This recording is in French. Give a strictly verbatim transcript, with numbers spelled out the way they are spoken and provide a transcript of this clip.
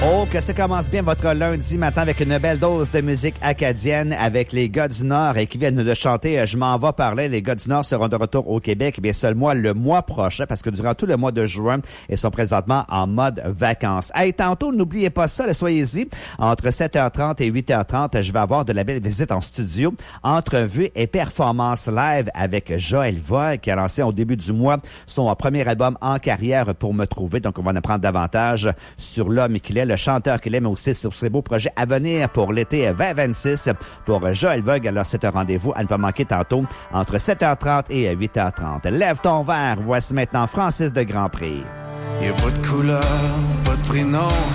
Oh, que ça commence bien votre lundi matin avec une belle dose de musique acadienne avec les gars du Nord et qui viennent de chanter « Je m'en vais parler ». Les gars du Nord seront de retour au Québec, bien seulement le mois prochain parce que durant tout le mois de juin, ils sont présentement en mode vacances. Hey, tantôt, n'oubliez pas ça, soyez-y. Entre sept heures trente et huit heures trente, je vais avoir de la belle visite en studio. Entrevue et performance live avec Joël Voix qui a lancé au début du mois son premier album en carrière Pour me trouver. Donc, on va en apprendre davantage sur l'homme qu'il est, le chanteur qu'il est, mais aussi sur ses beaux projets à venir pour l'été vingt vingt-six. Pour Joël Vogue, alors c'est un rendez-vous à ne pas manquer tantôt entre sept heures trente et huit heures trente. Lève ton verre, voici maintenant Francis de Grandpré. Y'a pas de couleur, pas de prénom.